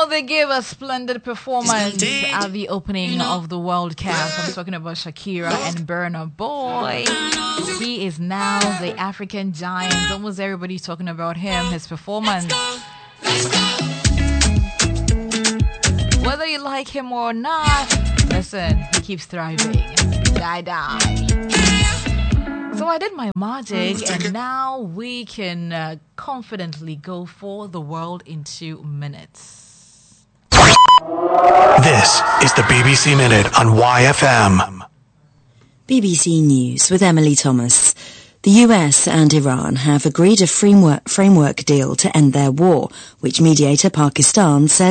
Well, they gave a splendid performance at the opening of the World Cup. I'm talking about Shakira and Burna Boy. He is now the African giant. Almost everybody's talking about him, his performance. Whether you like him or not, listen, he keeps thriving. Die. So I did my magic, and now we can confidently go for the world in 2 minutes. This is the BBC Minute on YFM. BBC News with Emily Thomas. The US and Iran have agreed a framework deal to end their war, which mediator Pakistan said.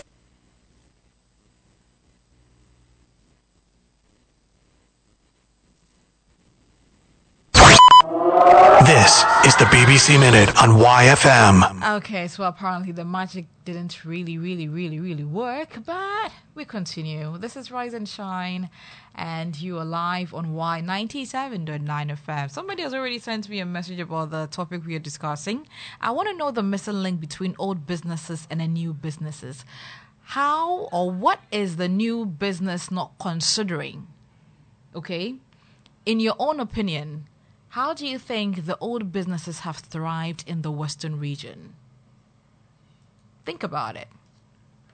This is the BBC Minute on YFM. Okay, so apparently the magic didn't really work, but we continue. This is Rise and Shine, and you are live on Y97.9 FM. Somebody has already sent me a message about the topic we are discussing. I want to know the missing link between old businesses and new businesses. How or what is the new business not considering? Okay? In your own opinion, how do you think the old businesses have thrived in the Western region? Think about it.